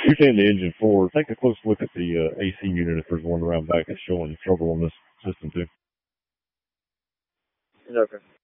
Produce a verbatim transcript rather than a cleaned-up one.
you're saying the engine four, take a close look at the uh, A C unit if there's one around back that's showing trouble on this system too. Okay.